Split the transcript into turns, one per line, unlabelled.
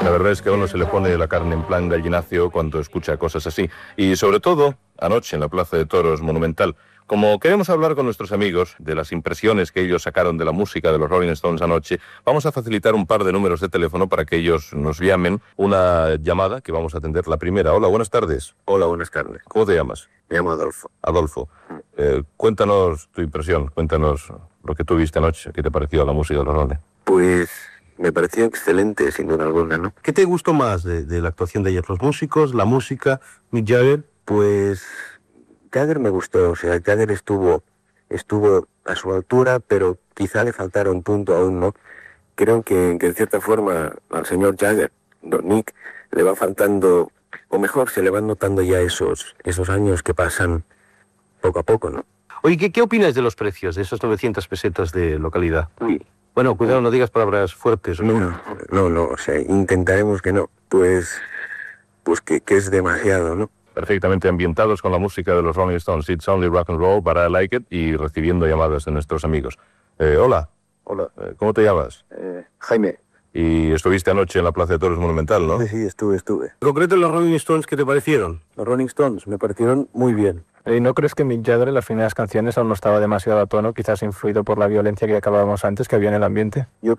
La verdad es que a uno se le pone la carne en plan gallinacio cuando escucha cosas así. Y sobre todo, anoche en la Plaza de Toros Monumental. Como queremos hablar con nuestros amigos de las impresiones que ellos sacaron de la música de los Rolling Stones anoche, vamos a facilitar un par de números de teléfono para que ellos nos llamen. Una llamada que vamos a atender la primera. Hola, buenas tardes.
Hola, buenas tardes.
¿Cómo te llamas?
Me llamo Adolfo.
Adolfo. Cuéntanos tu impresión, cuéntanos lo que tú viste anoche, qué te pareció la música de los Rolling.
Pues me pareció excelente, sin duda alguna, ¿no?
¿Qué te gustó más de la actuación de ellos? ¿Los músicos, la música, Mick Jagger?
Pues Jagger me gustó, o sea, Jagger estuvo a su altura, pero quizá le faltara un punto aún, ¿no? Creo que en cierta forma al señor Jagger, don Nick, le va faltando, o mejor, se le van notando ya esos años que pasan poco a poco, ¿no?
Oye, ¿qué opinas de los precios de esas 900 pesetas de localidad?
Uy.
Bueno, cuidado, no digas palabras fuertes.
No, o sea, intentaremos que no, pues que es demasiado, ¿no?
Perfectamente ambientados con la música de los Rolling Stones. It's only rock and roll, but I like it. Y recibiendo llamadas de nuestros amigos. Hola.
Hola.
¿Cómo te llamas?
Jaime.
Y estuviste anoche en la Plaza de Toros Monumental, ¿no?
Sí, estuve.
En concreto, los Rolling Stones, ¿qué te parecieron?
Los Rolling Stones me parecieron muy bien.
¿Y no crees que Mick Jagger en las primeras canciones aún no estaba demasiado a tono, quizás influido por la violencia que acabábamos antes que había en el ambiente?
Yo